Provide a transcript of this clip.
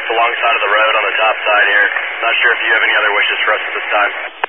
the long side of the road on the top side here. Not sure if you have any other wishes for us at this time.